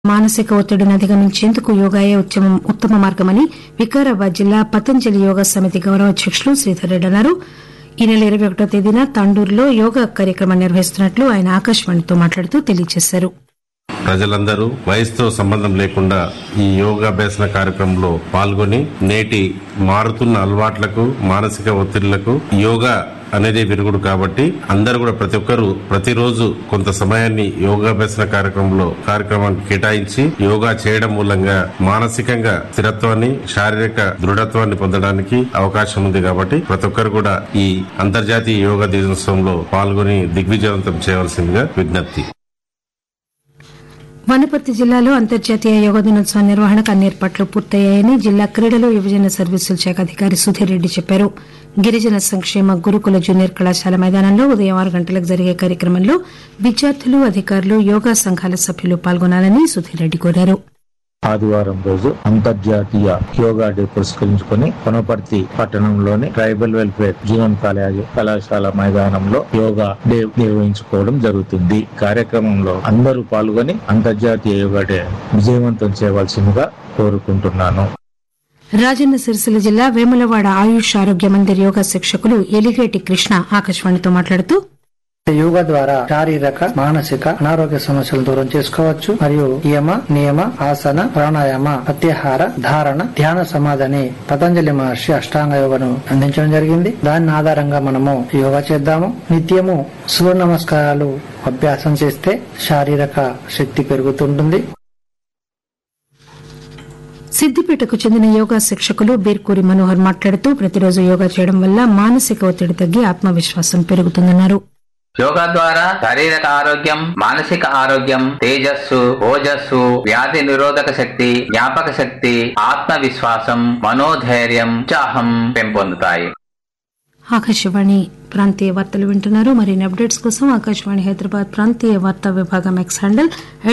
మానసిక ఒత్తిడిని అధిగమించేందుకు యోగాయే ఉత్తమ మార్గమని వికారాబాద్ జిల్లా పతంజలి యోగా సమితి గౌరవ అధ్యకులు శ్రీధర్ రెడ్డి అన్నారు. ఈ నెల 21వ తేదీన తాండూరులో యోగా కార్యక్రమం నిర్వహిస్తున్నట్లు ఆయన ఆకాశవాణితో మాట్లాడుతూ తెలియజేశారు. ప్రజలందరూ వయసుతో సంబంధం లేకుండా ఈ యోగాభ్యాసన కార్యక్రమంలో పాల్గొని నేటి మారుతున్న అలవాట్లకు, మానసిక ఒత్తిళ్లకు యోగా అనేది విరుగుడు కాబట్టి అందరూ కూడా ప్రతి ఒక్కరూ ప్రతిరోజు కొంత సమయాన్ని యోగాభ్యాసన కార్యక్రమానికి కేటాయించి యోగా చేయడం మూలంగా మానసికంగా స్థిరత్వాన్ని, శారీరక దృఢత్వాన్ని పొందడానికి అవకాశం ఉంది. కాబట్టి ప్రతి ఒక్కరు కూడా ఈ అంతర్జాతీయ యోగా దినోత్సవంలో పాల్గొని దిగ్విజయవంతం చేయవలసిందిగా విజ్ఞప్తి. వనపర్తి జిల్లాలో అంతర్జాతీయ యోగా దినోత్సవం నిర్వహణకు అన్ని ఏర్పాట్లు పూర్తయ్యాయని జిల్లా క్రీడలు, యువజన సర్వీసుల శాఖ అధికారి సుధీర్ రెడ్డి చెప్పారు. గిరిజన సంక్షేమ గురుకుల జూనియర్ కళాశాల మైదానంలో ఉదయం 6 గంటలకు జరిగే కార్యక్రమంలో విద్యార్థులు, అధికారులు, యోగా సంఘాల సభ్యులు పాల్గొనాలని సుధీర్ రెడ్డి కోరారు. ఆదివారం రోజు అంతర్జాతీయ యోగా డే పురస్కరించుకుని వనపర్తి పట్టణంలోని ట్రైబల్ వెల్ఫేర్ జూనియర్ కళాశాల మైదానంలో యోగా డే నిర్వహించుకోవడం జరుగుతుంది. కార్యక్రమంలో అందరూ పాల్గొని అంతర్జాతీయ యోగా డే విజయవంతం చేయవలసిందిగా కోరుకుంటున్నాను. రాజన్న సిరిసిల్ల జిల్లా వేములవాడ ఆయుష్ ఆరోగ్య మందిర్ యోగా శిక్షకులు ఎలిగేటి కృష్ణ ఆకాశవాణితో మాట్లాడుతూ యోగా ద్వారా శారీరక, మానసిక అనారోగ్య సమస్యలను దూరం చేసుకోవచ్చు. మరియు యమ, నియమ, ఆసన, ప్రాణాయామ, ప్రత్యాహార, ధారణ, ధ్యాన, సమాధి అని పతంజలి మహర్షి అష్టాంగ యోగను అందించడం జరిగింది. దాని ఆధారంగా మనము యోగా చేద్దాము. నిత్యము సూర్య నమస్కారాలు అభ్యాసం చేస్తే శారీరక శక్తి పెరుగుతుంటుంది. సిద్దిపేటకు చెందిన యోగా శిక్షకులు బీర్కూరి మనోహర్ మాట్లాడుతూ ప్రతిరోజు యోగా చేయడం వల్ల మానసిక ఒత్తిడి తగ్గి ఆత్మవిశ్వాసం పెరుగుతుందన్నారు. యోగా ద్వారా శారీరక ఆరోగ్యం, మానసిక ఆరోగ్యం, తేజస్సు, ఓజస్సు, వ్యాధి నిరోధక శక్తి, జ్ఞాపక శక్తి, ఆత్మవిశ్వాసం, మనోధైర్యం, ఉత్సాహం పెంపొందుతాయి. ఆకాశవాణి ప్రాంతీయ వార్తలు వింటున్నారు. మరిన్ని అప్డేట్స్ కోసం ఆకాశవాణి హైదరాబాద్ ప్రాంతీయ వార్తా విభాగం ఎక్స్ హ్యాండిల్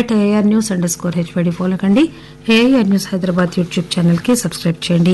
@AIRNews_HYD ఫాలో కండి. AIR news Hyderabad YouTube channel కి సబ్స్క్రైబ్ చేయండి.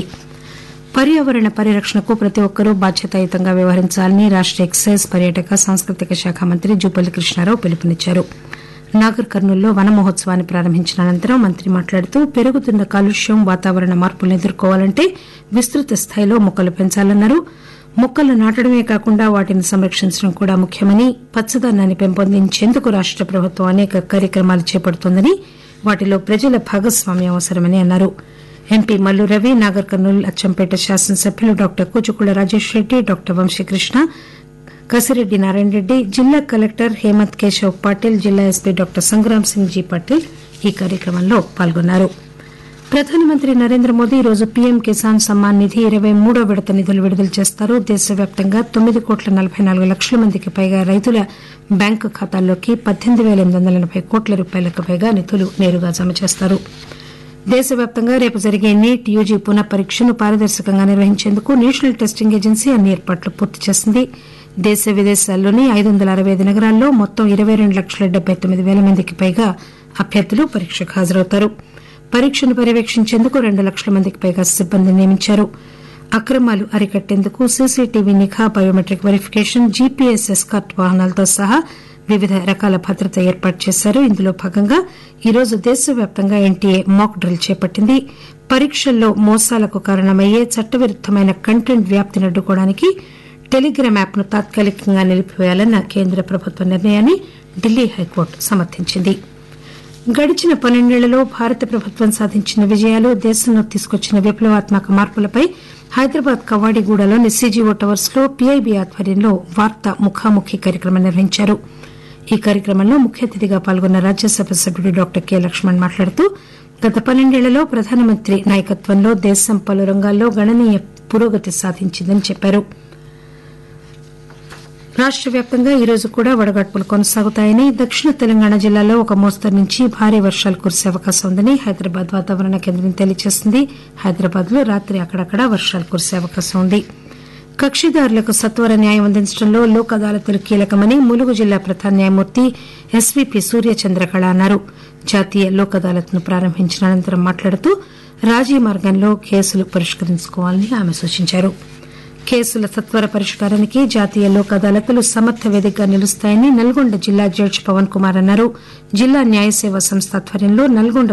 పర్యావరణ పరిరక్షణకు ప్రతి ఒక్కరూ బాధ్యతాయుతంగా వ్యవహరించాలని రాష్ట ఎక్సైజ్, పర్యాటక, సాంస్కృతిక శాఖ మంత్రి జూపల్లి కృష్ణారావు పిలుపునిచ్చారు. నాగర్ కర్నూల్లో వన మహోత్సవాన్ని ప్రారంభించిన అనంతరం మంత్రి మాట్లాడుతూ పెరుగుతున్న కాలుష్యం, వాతావరణ మార్పులను ఎదుర్కోవాలంటే విస్తృత స్థాయిలో మొక్కలు పెంచాలన్నారు. మొక్కలు నాటడమే కాకుండా వాటిని సంరక్షించడం కూడా ముఖ్యమని, పచ్చదనాన్ని పెంపొందించేందుకు రాష్ట ప్రభుత్వం అనేక కార్యక్రమాలు చేపడుతోందని, వాటిలో ప్రజల భాగస్వామ్యం అవసరమని అన్నారు. ఎంపీ మల్లు రవి, నాగర్ కర్నూల్ అచ్చంపేట శాసనసభ్యులు డాక్టర్ కూచుకుళ్ల రాజేష్ రెడ్డి, డాక్టర్ వంశీకృష్ణ, కసిరెడ్డి నారాయణ రెడ్డి, జిల్లా కలెక్టర్ హేమంత్ కేశవ్ పాటిల్, జిల్లా ఎస్పీ డాక్టర్ సంగ్రామ్ సింగ్ జీ పాటిల్ ఈ కార్యక్రమంలో పాల్గొన్నారు. ప్రధానమంత్రి నరేంద్ర మోదీ ఈరోజు పీఎం కిసాన్ సమ్మాన్ నిధి 23వ విడత నిధులు విడుదల చేస్తారు. దేశవ్యాప్తంగా 9,44,00,000 మందికి పైగా రైతుల బ్యాంకు ఖాతాల్లోకి 18,880 కోట్ల రూపాయలకు పైగా నిధులు నేరుగా జమ చేస్తారు. దేశవ్యాప్తంగా రేపు జరిగే నీట్ యూజీ పునః పరీక్షను పారదర్శకంగా నిర్వహించేందుకు నేషనల్ టెస్టింగ్ ఏజెన్సీ అన్ని ఏర్పాట్లు పూర్తి చేసింది. దేశ విదేశాల్లోని 565 నగరాల్లో మొత్తం 22,79,000 మందికి పైగా అభ్యర్థులు పరీక్షకు హాజరవుతారు. పరీక్షను పర్యవేక్షించేందుకు 2 లక్షల మందికి పైగా సిబ్బందిని నియమించారు. అక్రమాలు అరికట్టేందుకు సీసీటీవీ నిఘా, బయోమెట్రిక్ వెరిఫికేషన్, జీపీఎస్ ఎస్కార్ట్ వాహనాలతో సహా వివిధ రకాల భద్రత ఏర్పాటు చేశారు. ఇందులో భాగంగా ఈరోజు దేశవ్యాప్తంగా ఎన్టీఏ మాక్ డ్రిల్ చేపట్టింది. పరీక్షల్లో మోసాలకు కారణమయ్యే చట్టవిరుద్దమైన కంటెంట్ వ్యాప్తిని అడ్డుకోవడానికి టెలిగ్రామ్ యాప్ను తాత్కాలికంగా నిలిపివేయాలన్న కేంద్ర ప్రభుత్వ నిర్ణయాన్ని ఢిల్లీ హైకోర్టు సమర్థించింది. గడిచిన 12 ఏళ్లలో భారత ప్రభుత్వం సాధించిన విజయాలు, దేశంలో తీసుకొచ్చిన విప్లవాత్మక మార్పులపై హైదరాబాద్ కవాడిగూడలోని సీజీఓ టవర్స్ లో పీఐబీ ఆధ్వర్యంలో వార్తా ముఖాముఖి కార్యక్రమం నిర్వహించారు. ఈ కార్యక్రమంలో ముఖ్య అతిథిగా పాల్గొన్న రాజ్యసభ సభ్యుడు డాక్టర్ కె లక్ష్మణ్ మాట్లాడుతూ గత 12 ఏళ్లలో ప్రధానమంత్రి నాయకత్వంలో దేశం పలు రంగాల్లో గణనీయ పురోగతి సాధించిందని చెప్పారు. రాష్ట వ్యాప్తంగా ఈ రోజు కూడా వడగాడ్పులు కొనసాగుతాయని, దక్షిణ తెలంగాణ జిల్లాలో ఒక మోస్తరు నుంచి భారీ వర్షాలు కురిసే అవకాశం ఉందని హైదరాబాద్ వాతావరణ కేంద్రం తెలియజేసింది. హైదరాబాద్ లో రాత్రి అక్కడక్కడా వర్షాలు కురిసే అవకాశం ఉంది. కక్షిదారులకు సత్వర న్యాయం అందించడంలో లోక్ అదాలతులు కీలకమని ములుగు జిల్లా ప్రధాన న్యాయమూర్తి ఎస్వీపీ సూర్యచంద్రకళ అన్నారు. జాతీయ లోక్ అదాలత్ ను ప్రారంభించిన అనంతరం మాట్లాడుతూ రాజీ మార్గంలో కేసులు పరిష్కరించుకోవాలని ఆమె సూచించారు. కేసుల సత్వర పరిష్కారానికి జాతీయ లోక్ అదాలతులు సమర్థ వేదికగా నిలుస్తాయని నల్గొండ జిల్లా జడ్జి పవన్ కుమార్ అన్నారు. జిల్లా న్యాయ సేవా సంస్థ ఆధ్వర్యంలో నల్గొండ